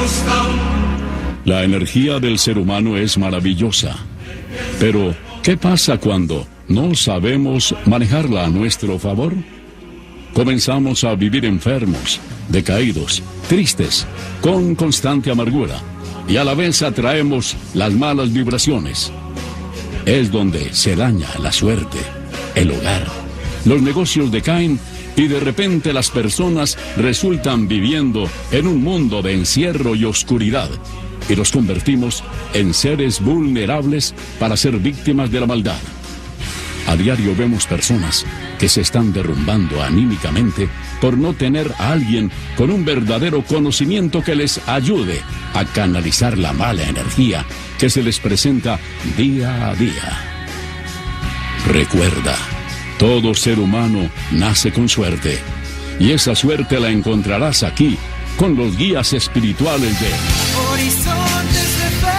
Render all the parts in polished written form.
La energía del ser humano es maravillosa. Pero, ¿qué pasa cuando no sabemos manejarla a nuestro favor? Comenzamos a vivir enfermos, decaídos, tristes, con constante amargura, y a la vez atraemos las malas vibraciones. Es donde se daña la suerte, el hogar, los negocios decaen y de repente las personas resultan viviendo en un mundo de encierro y oscuridad y los convertimos en seres vulnerables para ser víctimas de la maldad. A diario vemos personas que se están derrumbando anímicamente por no tener a alguien con un verdadero conocimiento que les ayude a canalizar la mala energía que se les presenta día a día. Recuerda, todo ser humano nace con suerte, y esa suerte la encontrarás aquí, con los guías espirituales de Horizontes de Fe.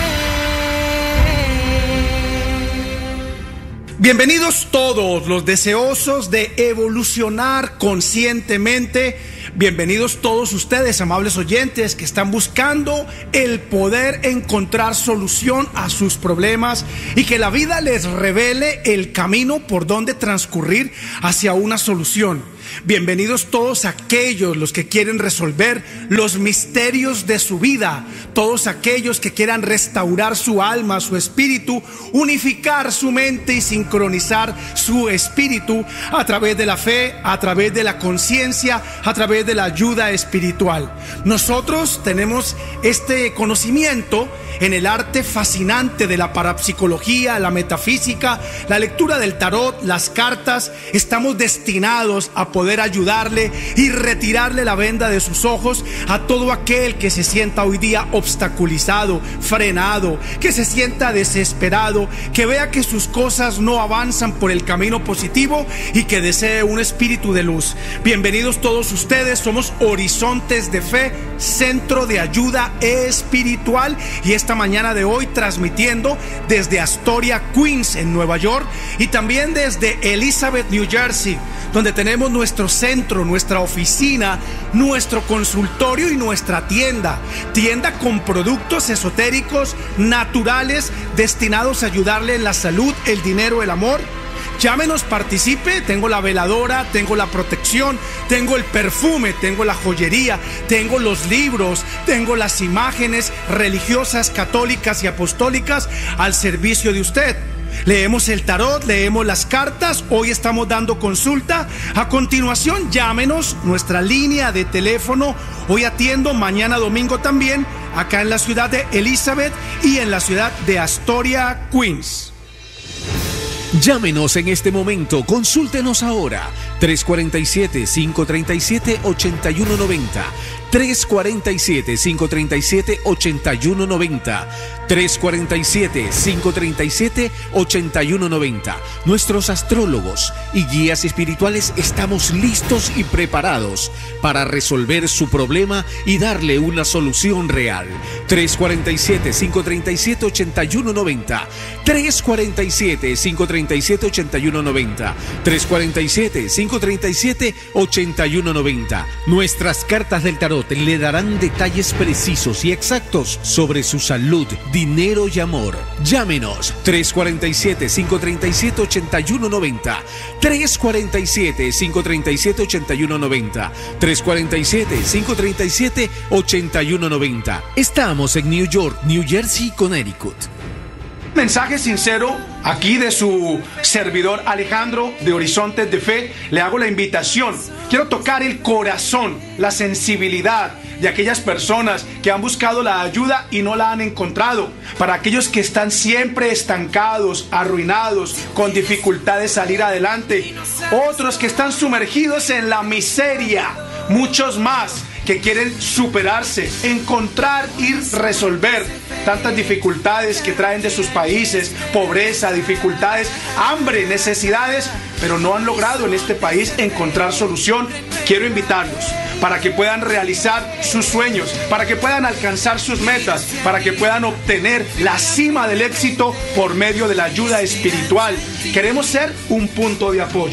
Bienvenidos todos los deseosos de evolucionar conscientemente. Bienvenidos todos ustedes, amables oyentes, que están buscando el poder encontrar solución a sus problemas y que la vida les revele el camino por donde transcurrir hacia una solución. Bienvenidos todos aquellos los que quieren resolver los misterios de su vida, todos aquellos que quieran restaurar su alma, su espíritu, unificar su mente y sincronizar su espíritu a través de la fe, a través de la conciencia, a través de la ayuda espiritual. Nosotros tenemos este conocimiento en el arte fascinante de la parapsicología, la metafísica, la lectura del tarot, las cartas. Estamos destinados a poder ayudarle y retirarle la venda de sus ojos a todo aquel que se sienta hoy día obstaculizado, frenado, que se sienta desesperado, que vea que sus cosas no avanzan por el camino positivo y que desee un espíritu de luz. Bienvenidos todos ustedes, somos Horizontes de Fe, centro de ayuda espiritual, y esta mañana de hoy transmitiendo desde Astoria, Queens, en Nueva York, y también desde Elizabeth, New Jersey, donde tenemos nuestro centro, nuestra oficina, nuestro consultorio y nuestra tienda con productos esotéricos naturales destinados a ayudarle en la salud, el dinero, el amor. Llámenos, participe. Tengo la veladora, tengo la protección, tengo el perfume, tengo la joyería, tengo los libros, tengo las imágenes religiosas, católicas y apostólicas al servicio de usted. Leemos el tarot, leemos las cartas. Hoy estamos dando consulta. A continuación, llámenos, nuestra línea de teléfono. Hoy atiendo, mañana domingo también, acá en la ciudad de Elizabeth y en la ciudad de Astoria, Queens. Llámenos en este momento, consúltenos ahora. 347-537-8190. 347-537-8190. 347-537-8190. Nuestros astrólogos y guías espirituales estamos listos y preparados para resolver su problema y darle una solución real. 347-537-8190. 347-537-8190. 347-537-8190. Nuestras cartas del tarot le darán detalles precisos y exactos sobre su salud, dinero y amor. Llámenos 347-537-8190. 347-537-8190. 347-537-8190. Estamos en New York, New Jersey, Connecticut. Mensaje sincero aquí de su servidor Alejandro de Horizontes de Fe. Le hago la invitación. Quiero tocar el corazón, la sensibilidad de aquellas personas que han buscado la ayuda y no la han encontrado. Para aquellos que están siempre estancados, arruinados, con dificultad de salir adelante. Otros que están sumergidos en la miseria. Muchos más que quieren superarse, encontrar y resolver tantas dificultades que traen de sus países, pobreza, dificultades, hambre, necesidades, pero no han logrado en este país encontrar solución. Quiero invitarlos para que puedan realizar sus sueños, para que puedan alcanzar sus metas, para que puedan obtener la cima del éxito por medio de la ayuda espiritual. Queremos ser un punto de apoyo.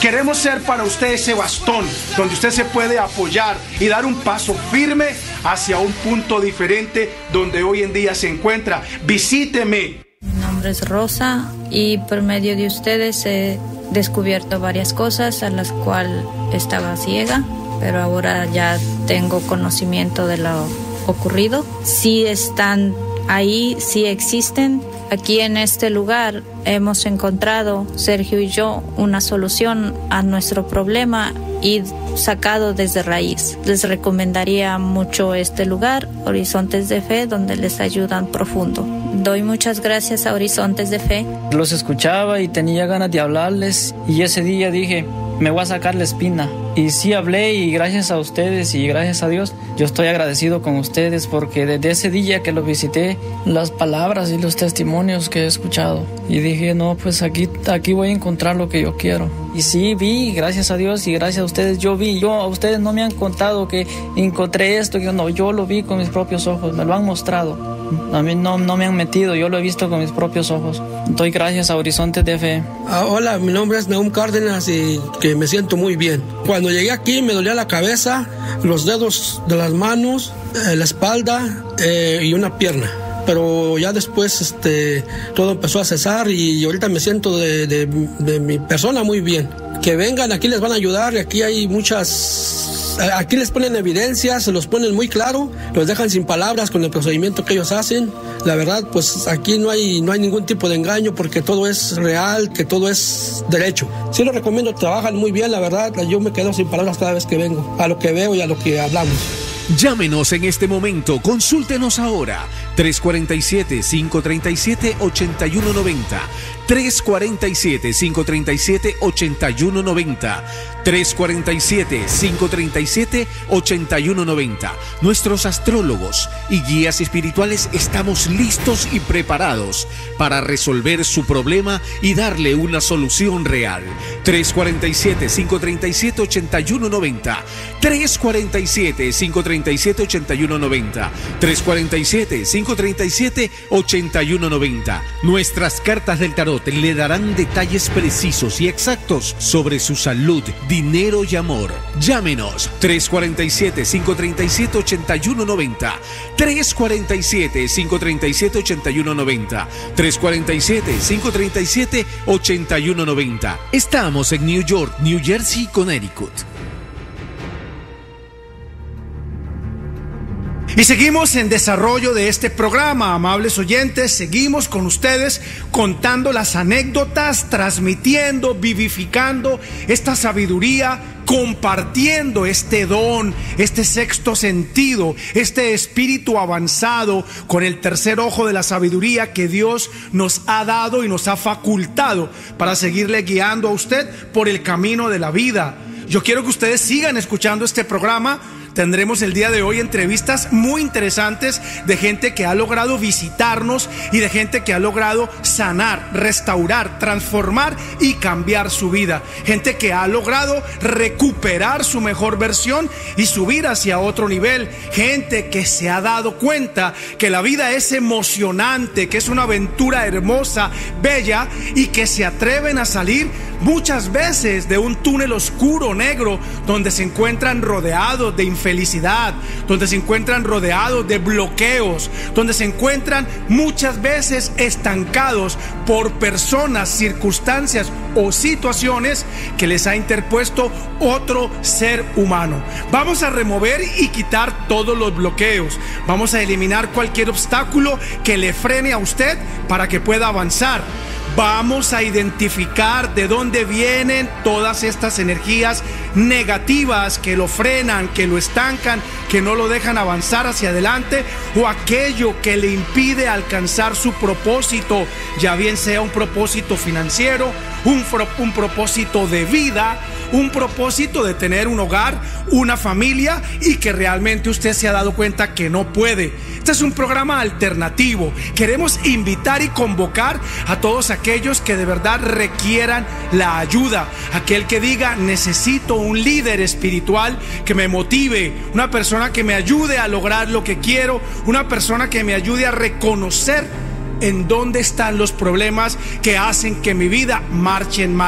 Queremos ser para usted ese bastón donde usted se puede apoyar y dar un paso firme hacia un punto diferente donde hoy en día se encuentra. Visíteme. Mi nombre es Rosa y por medio de ustedes he descubierto varias cosas a las cuales estaba ciega, pero ahora ya tengo conocimiento de lo ocurrido. Sí están ahí, sí existen. Aquí en este lugar hemos encontrado, Sergio y yo, una solución a nuestro problema y sacado desde raíz. Les recomendaría mucho este lugar, Horizontes de Fe, donde les ayudan profundo. Doy muchas gracias a Horizontes de Fe. Los escuchaba y tenía ganas de hablarles y ese día dije, me voy a sacar la espina. Y sí hablé y gracias a ustedes y gracias a Dios, yo estoy agradecido con ustedes porque desde ese día que los visité, las palabras y los testimonios que he escuchado. Y dije, no, pues aquí voy a encontrar lo que yo quiero. Y sí, vi, gracias a Dios y gracias a ustedes, a ustedes no me han contado que encontré esto, yo lo vi con mis propios ojos, me lo han mostrado. A mí no me han metido, yo lo he visto con mis propios ojos. Doy gracias a Horizontes de Fe. Hola, mi nombre es Nahum Cárdenas y que me siento muy bien. Cuando llegué aquí me dolía la cabeza, los dedos de las manos, la espalda y una pierna. Pero ya después todo empezó a cesar y ahorita me siento de mi persona muy bien. Que vengan, aquí les van a ayudar, aquí hay aquí les ponen evidencias, se los ponen muy claro, los dejan sin palabras con el procedimiento que ellos hacen. La verdad, pues aquí no hay ningún tipo de engaño porque todo es real, que todo es derecho. Sí lo recomiendo, trabajan muy bien, la verdad, yo me quedo sin palabras cada vez que vengo, a lo que veo y a lo que hablamos. Llámenos en este momento, consúltenos ahora, 347-537-8190, 347-537-8190, 347-537-8190. Nuestros astrólogos y guías espirituales estamos listos y preparados para resolver su problema y darle una solución real. 347-537-8190, 347-537-8190, 347-537-8190. Nuestras cartas del tarot le darán detalles precisos y exactos sobre su salud, dinero y amor. Llámenos 347-537-8190, 347-537-8190, 347-537-8190. Estamos en New York, New Jersey y Connecticut. Y seguimos en desarrollo de este programa, amables oyentes, seguimos con ustedes contando las anécdotas, transmitiendo, vivificando esta sabiduría, compartiendo este don, este sexto sentido, este espíritu avanzado con el tercer ojo de la sabiduría que Dios nos ha dado y nos ha facultado para seguirle guiando a usted por el camino de la vida. Yo quiero que ustedes sigan escuchando este programa. Tendremos el día de hoy entrevistas muy interesantes de gente que ha logrado visitarnos y de gente que ha logrado sanar, restaurar, transformar y cambiar su vida. Gente que ha logrado recuperar su mejor versión y subir hacia otro nivel. Gente que se ha dado cuenta que la vida es emocionante, que es una aventura hermosa, bella y que se atreven a salir muchas veces de un túnel oscuro, negro, donde se encuentran rodeados de infelicidad, donde se encuentran rodeados de bloqueos, donde se encuentran muchas veces estancados por personas, circunstancias o situaciones que les ha interpuesto otro ser humano. Vamos a remover y quitar todos los bloqueos. Vamos a eliminar cualquier obstáculo que le frene a usted para que pueda avanzar. Vamos a identificar de dónde vienen todas estas energías negativas que lo frenan, que lo estancan, que no lo dejan avanzar hacia adelante, o aquello que le impide alcanzar su propósito, ya bien sea un propósito financiero, un propósito de vida, un propósito de tener un hogar, una familia, y que realmente usted se ha dado cuenta que no puede. Este es un programa alternativo. Queremos invitar y convocar a todos aquellos que de verdad requieran la ayuda. Aquel que diga, necesito un líder espiritual que me motive, una persona que me ayude a lograr lo que quiero, una persona que me ayude a reconocer en dónde están los problemas que hacen que mi vida marche mal.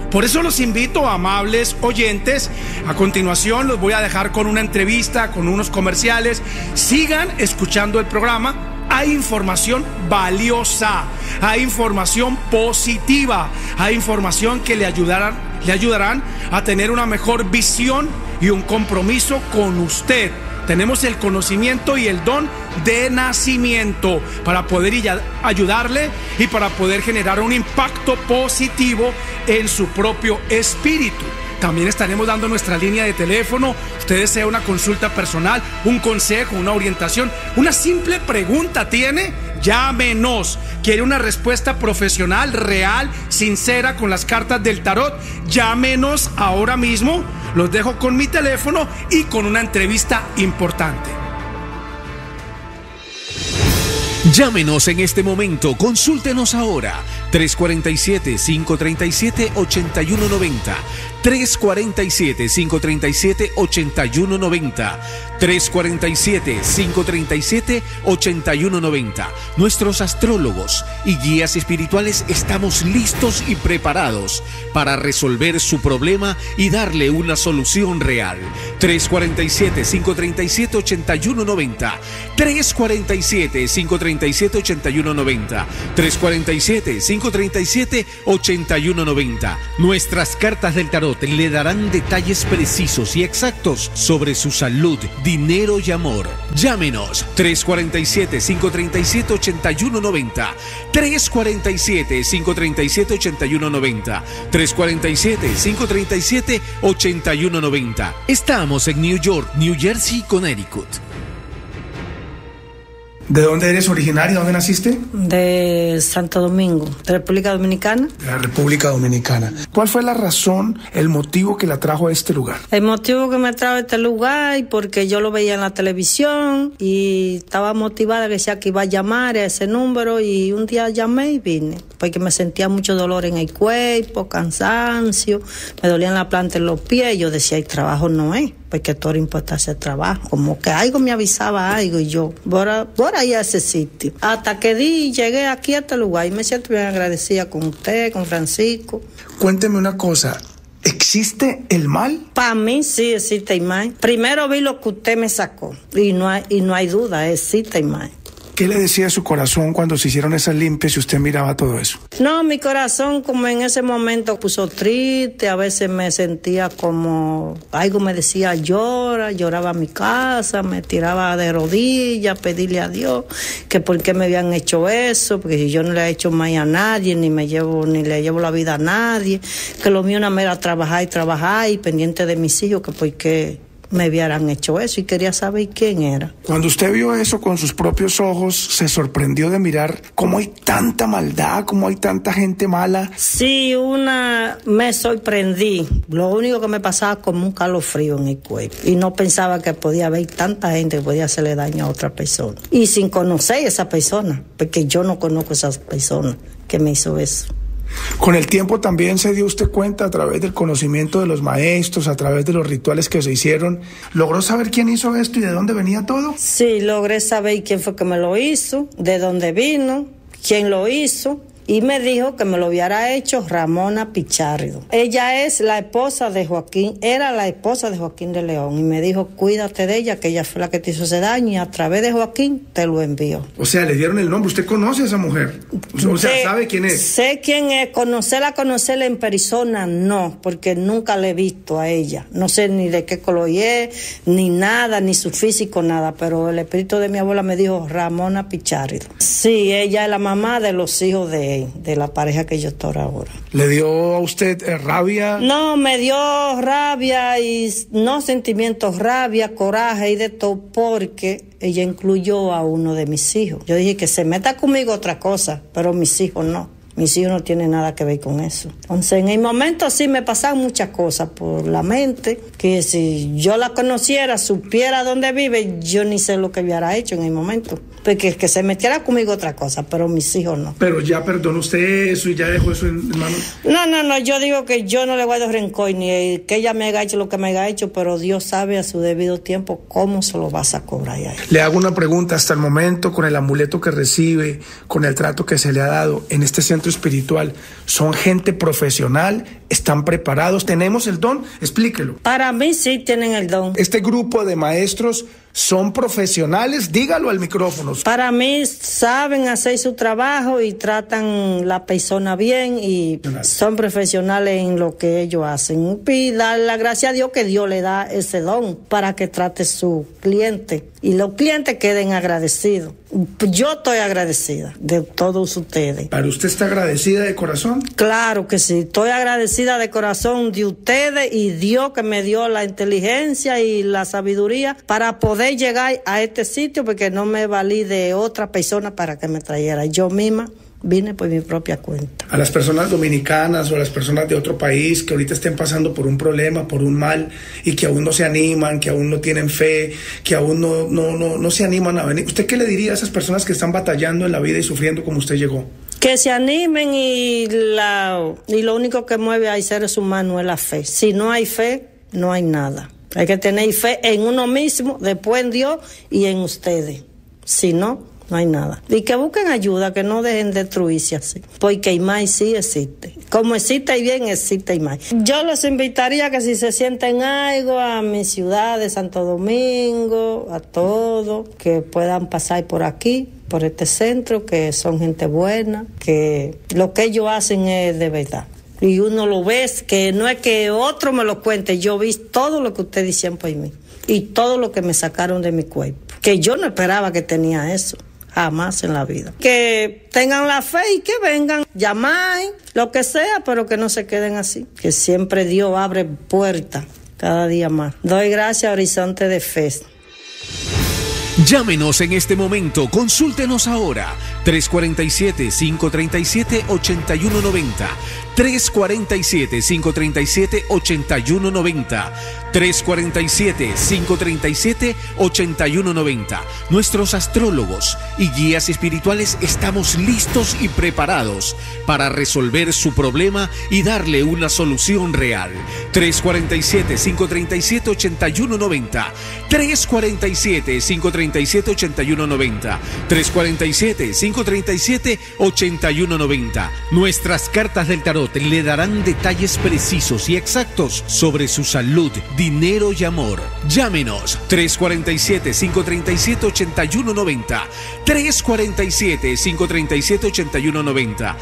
Por eso los invito, amables oyentes, a continuación los voy a dejar con una entrevista, con unos comerciales. Sigan escuchando el programa. Hay información valiosa, hay información positiva, hay información que le ayudarán a tener una mejor visión y un compromiso con usted. Tenemos el conocimiento y el don de nacimiento para poder ayudarle y para poder generar un impacto positivo en su propio espíritu. También estaremos dando nuestra línea de teléfono. Usted desea una consulta personal, un consejo, una orientación, una simple pregunta tiene, llámenos. ¿Quiere una respuesta profesional, real, sincera con las cartas del tarot? Llámenos ahora mismo. Los dejo con mi teléfono y con una entrevista importante. Llámenos en este momento, consúltenos ahora. 347-537-8190. 347-537-8190. 347-537-8190. Nuestros astrólogos y guías espirituales estamos listos y preparados para resolver su problema y darle una solución real. 347-537-8190. 347-537-8190. 347-537-8190. Nuestras cartas del tarot le darán detalles precisos y exactos sobre su salud, dinero y amor. Llámenos 347-537-8190. 347-537-8190. 347-537-8190. Estamos en New York, New Jersey, Connecticut. ¿De dónde eres originario? ¿Dónde naciste? De Santo Domingo, de República Dominicana. De la República Dominicana. ¿Cuál fue la razón, el motivo que la trajo a este lugar? El motivo que me trajo a este lugar, porque yo lo veía en la televisión y estaba motivada, que decía que iba a llamar a ese número, y un día llamé y vine, porque me sentía mucho dolor en el cuerpo, cansancio, me dolían la planta en los pies. Yo decía, el trabajo no es, porque todo era importante hacer trabajo, como que algo me avisaba algo, y yo, por ahí a ese sitio. Hasta que llegué aquí a este lugar y me siento bien agradecida con usted, con Francisco. Cuénteme una cosa, ¿existe el mal? Para mí sí existe el mal. Primero vi lo que usted me sacó y no hay duda, existe el mal. ¿Qué le decía su corazón cuando se hicieron esas limpias y usted miraba todo eso? No, mi corazón como en ese momento puso triste, a veces me sentía como, algo me decía lloraba a mi casa, me tiraba de rodillas, pedirle a Dios que por qué me habían hecho eso, porque yo no le he hecho mal a nadie, ni le llevo la vida a nadie, que lo mío nada era trabajar y pendiente de mis hijos, que por qué me hubieran hecho eso, y quería saber quién era. Cuando usted vio eso con sus propios ojos, ¿se sorprendió de mirar cómo hay tanta maldad, cómo hay tanta gente mala? Sí, me sorprendí. Lo único que me pasaba como un calofrío en el cuerpo, y no pensaba que podía haber tanta gente que podía hacerle daño a otra persona, y sin conocer a esa persona, porque yo no conozco a esa persona que me hizo eso. Con el tiempo también se dio usted cuenta, a través del conocimiento de los maestros, a través de los rituales que se hicieron, ¿logró saber quién hizo esto y de dónde venía todo? Sí, logré saber quién fue que me lo hizo, de dónde vino, quién lo hizo, y me dijo que me lo hubiera hecho Ramona Pichardo. Ella es la esposa de Joaquín, era la esposa de Joaquín de León, y me dijo, cuídate de ella, que ella fue la que te hizo ese daño, y a través de Joaquín te lo envió. O sea, le dieron el nombre. ¿Usted conoce a esa mujer? O sea, ¿sabe quién es? Sé quién es. Conocerla en persona, no, porque nunca la he visto a ella. No sé ni de qué color es, ni nada, ni su físico, nada, pero el espíritu de mi abuela me dijo Ramona Pichardo. Sí, ella es la mamá de los hijos de la pareja que yo estoy ahora. ¿Le dio a usted rabia? No, me dio rabia, y no sentimientos, rabia, coraje y de todo, porque ella incluyó a uno de mis hijos. Yo dije que se meta conmigo otra cosa, pero mis hijos no. Mis hijos no tienen nada que ver con eso. Entonces, en el momento sí me pasaban muchas cosas por la mente, que si yo la conociera, supiera dónde vive, yo ni sé lo que hubiera hecho en el momento. Porque que se metiera conmigo otra cosa, pero mis hijos no. Pero ya perdonó usted eso y ya dejó eso en manos. No, yo digo que yo no le guardo rencor, ni que ella me haya hecho lo que me haya hecho, pero Dios sabe a su debido tiempo cómo se lo vas a cobrar a ella. Le hago una pregunta, hasta el momento, con el amuleto que recibe, con el trato que se le ha dado en este centro maestro espiritual, ¿son gente profesional? ¿Están preparados? ¿Tenemos el don? Explíquelo. Para mí sí tienen el don. Este grupo de maestros son profesionales, dígalo al micrófono. Para mí saben hacer su trabajo y tratan la persona bien y son profesionales en lo que ellos hacen. Y darle la gracia a Dios que Dios le da ese don para que trate su cliente y los clientes queden agradecidos. Yo estoy agradecida de todos ustedes. ¿Para usted está agradecida de corazón? Claro que sí, estoy agradecida de corazón de ustedes y Dios que me dio la inteligencia y la sabiduría para poder llegar a este sitio, porque no me valí de otra persona para que me trajera. Yo misma vine por mi propia cuenta. A las personas dominicanas o a las personas de otro país que ahorita estén pasando por un problema, por un mal, y que aún no se animan, que aún no tienen fe, que aún no se animan a venir, ¿usted qué le diría a esas personas que están batallando en la vida y sufriendo como usted llegó? Que se animen y lo único que mueve a seres humanos es la fe. Si no hay fe, no hay nada. Hay que tener fe en uno mismo, después en Dios y en ustedes. Si no, no hay nada. Y que busquen ayuda, que no dejen destruirse así. Porque IMAI sí existe. Como existe y bien, existe IMAI. Yo les invitaría que si se sienten algo a mi ciudad de Santo Domingo, a todos, que puedan pasar por aquí, por este centro, que son gente buena, que lo que ellos hacen es de verdad. Y uno lo ve, que no es que otro me lo cuente, yo vi todo lo que ustedes dicen por mí y todo lo que me sacaron de mi cuerpo, que yo no esperaba que tenía eso, jamás en la vida. Que tengan la fe y que vengan, llamar, lo que sea, pero que no se queden así, que siempre Dios abre puertas cada día más. Doy gracias a Horizonte de Fe. Llámenos en este momento, consúltenos ahora, 347-537-8190, 347-537-8190, 347-537-8190. Nuestros astrólogos y guías espirituales estamos listos y preparados para resolver su problema y darle una solución real. 347-537-8190, 347-537-8190, 347-537-8190. Nuestras cartas del tarot le darán detalles precisos y exactos sobre su salud, dinero y amor. Llámenos 347-537-8190, 347-537-8190,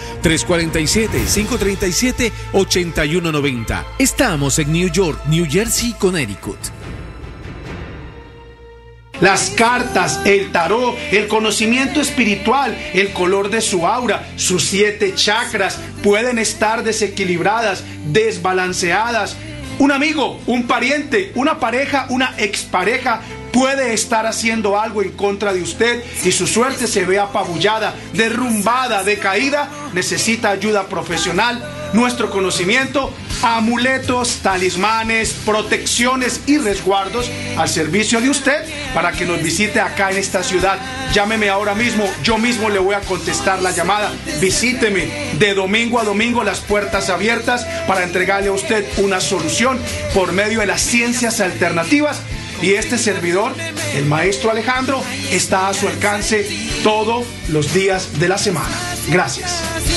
347-537-8190. Estamos en New York, New Jersey y Connecticut. Las cartas, el tarot, el conocimiento espiritual, el color de su aura, sus 7 chakras pueden estar desequilibradas, desbalanceadas. Un amigo, un pariente, una pareja, una expareja puede estar haciendo algo en contra de usted y su suerte se ve apabullada, derrumbada, decaída. Necesita ayuda profesional. Nuestro conocimiento, amuletos, talismanes, protecciones y resguardos al servicio de usted para que nos visite acá en esta ciudad. Llámeme ahora mismo, yo mismo le voy a contestar la llamada. Visíteme de domingo a domingo, las puertas abiertas para entregarle a usted una solución por medio de las ciencias alternativas. Y este servidor, el maestro Alejandro, está a su alcance todos los días de la semana. Gracias.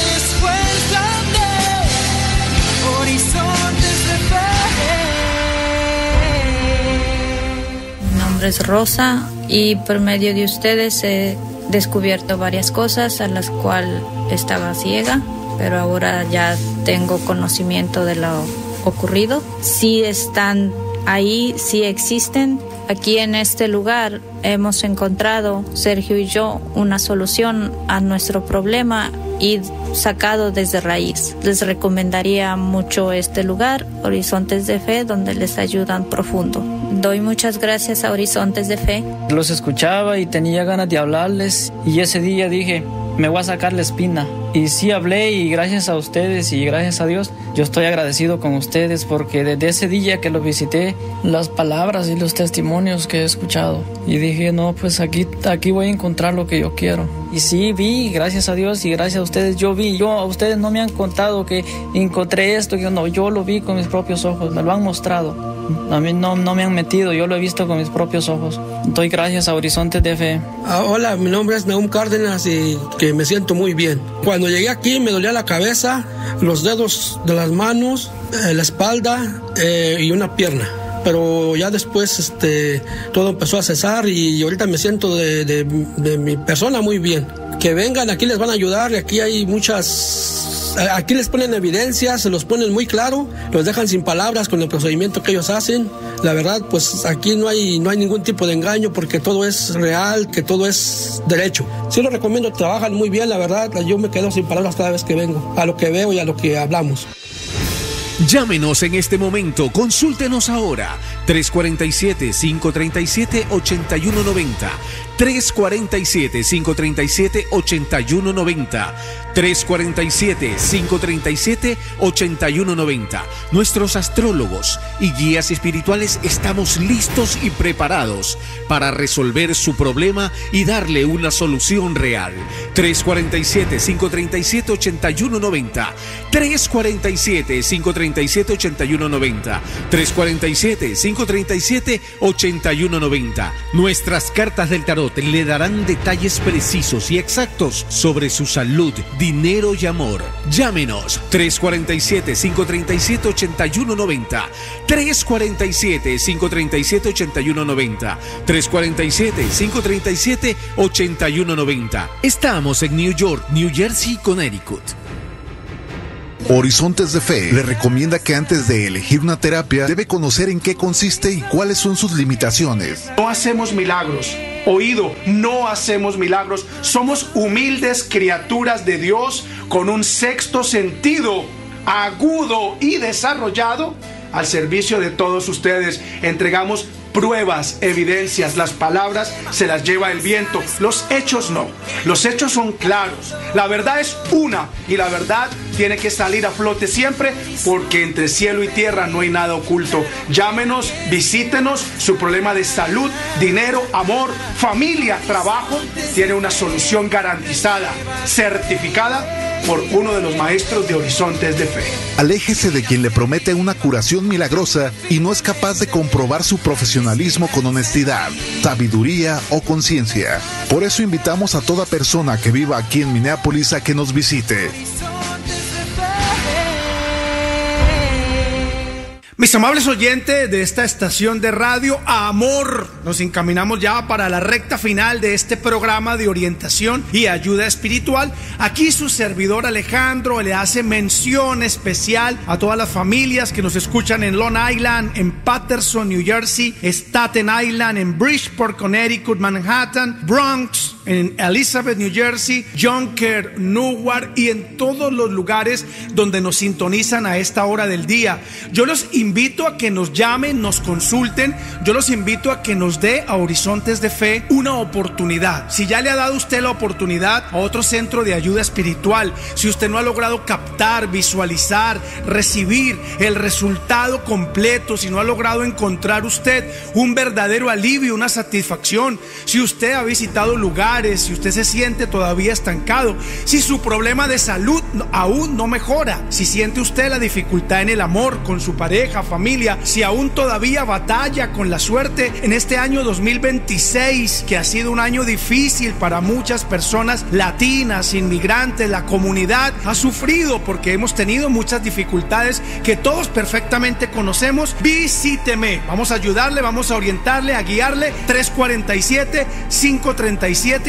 Mi nombre es Rosa y por medio de ustedes he descubierto varias cosas a las cuales estaba ciega, pero ahora ya tengo conocimiento de lo ocurrido. Sí están ahí, sí existen. Aquí en este lugar hemos encontrado, Sergio y yo, una solución a nuestro problema y sacado desde raíz. Les recomendaría mucho este lugar, Horizontes de Fe, donde les ayudan profundo. Doy muchas gracias a Horizontes de Fe. Los escuchaba y tenía ganas de hablarles y ese día dije, me voy a sacar la espina. Y sí hablé y gracias a ustedes y gracias a Dios, yo estoy agradecido con ustedes porque desde ese día que los visité, las palabras y los testimonios que he escuchado. Y dije, no, pues aquí voy a encontrar lo que yo quiero. Y sí, vi, gracias a Dios y gracias a ustedes, a ustedes no me han contado que encontré esto, yo lo vi con mis propios ojos, me lo han mostrado. A mí no me han metido, yo lo he visto con mis propios ojos. doy gracias a Horizontes de Fe. Hola, mi nombre es Nahum Cárdenas y que me siento muy bien. Cuando llegué aquí me dolía la cabeza, los dedos de las manos, la espalda y una pierna. Pero ya después todo empezó a cesar y ahorita me siento de mi persona muy bien. Que vengan, aquí les van a ayudar, aquí hay aquí les ponen evidencias, se los ponen muy claro, los dejan sin palabras con el procedimiento que ellos hacen. La verdad, pues aquí no hay ningún tipo de engaño porque todo es real, que todo es derecho. Sí lo recomiendo, trabajan muy bien, la verdad, yo me quedo sin palabras cada vez que vengo, a lo que veo y a lo que hablamos. Llámenos en este momento, consúltenos ahora, 347-537-8190, 347-537-8190, 347-537-8190. Nuestros astrólogos y guías espirituales estamos listos y preparados para resolver su problema y darle una solución real. 347-537-8190, 347-537-8190, 347-537-8190. Nuestras cartas del tarot le darán detalles precisos y exactos sobre su salud, dinero y amor. Llámenos 347-537-8190, 347-537-8190, 347-537-8190. Estamos en New York, New Jersey y Connecticut. Horizontes de Fe le recomienda que antes de elegir una terapia debe conocer en qué consiste y cuáles son sus limitaciones. No hacemos milagros. Oído, no hacemos milagros. Somos humildes criaturas de Dios con un sexto sentido agudo y desarrollado al servicio de todos ustedes. Entregamos pruebas, evidencias, las palabras se las lleva el viento, los hechos no. Los hechos son claros, la verdad es una y la verdad tiene que salir a flote siempre porque entre cielo y tierra no hay nada oculto. Llámenos, visítenos, su problema de salud, dinero, amor, familia, trabajo, tiene una solución garantizada, certificada por uno de los maestros de Horizontes de Fe. Aléjese de quien le promete una curación milagrosa y no es capaz de comprobar su profesionalismo con honestidad, sabiduría o conciencia. Por eso invitamos a toda persona que viva aquí en Minneapolis a que nos visite. Mis amables oyentes de esta estación de radio Amor, nos encaminamos ya para la recta final de este programa de orientación y ayuda espiritual. Aquí su servidor Alejandro le hace mención especial a todas las familias que nos escuchan en Long Island, en Paterson, New Jersey, Staten Island, en Bridgeport, Connecticut, Manhattan, Bronx, en Elizabeth, New Jersey, Yonkers, Newark y en todos los lugares donde nos sintonizan a esta hora del día. Yo los invito a que nos llamen, nos consulten. Yo los invito a que nos dé a Horizontes de Fe una oportunidad. Si ya le ha dado usted la oportunidad a otro centro de ayuda espiritual, si usted no ha logrado captar, visualizar, recibir el resultado completo, si no ha logrado encontrar usted un verdadero alivio, una satisfacción, si usted ha visitado lugares, si usted se siente todavía estancado, si su problema de salud aún no mejora, si siente usted la dificultad en el amor con su pareja, familia, si aún todavía batalla con la suerte en este año 2026, que ha sido un año difícil para muchas personas latinas, inmigrantes, la comunidad ha sufrido porque hemos tenido muchas dificultades que todos perfectamente conocemos. Visíteme, vamos a ayudarle, vamos a orientarle, a guiarle. 347-537-8190,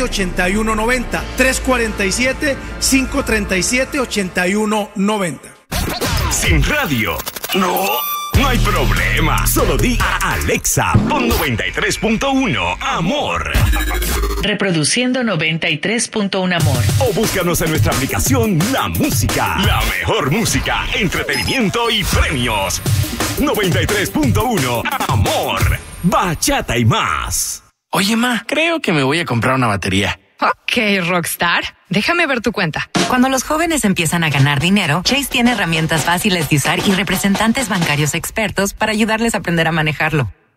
347-537-8190. Sin radio, no hay problema. Solo di a Alexa, pon 93.1 Amor. Reproduciendo 93.1 Amor. O búscanos en nuestra aplicación La Música. La mejor música, entretenimiento y premios. 93.1 Amor. Bachata y más. Oye, ma, creo que me voy a comprar una batería. Ok, Rockstar. Déjame ver tu cuenta. Cuando los jóvenes empiezan a ganar dinero, Chase tiene herramientas fáciles de usar y representantes bancarios expertos para ayudarles a aprender a manejarlo.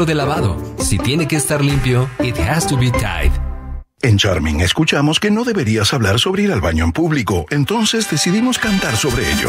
ciclo de lavado. Si tiene que estar limpio, it has to be Tide. En Charming escuchamos que no deberías hablar sobre ir al baño en público, entonces decidimos cantar sobre ello.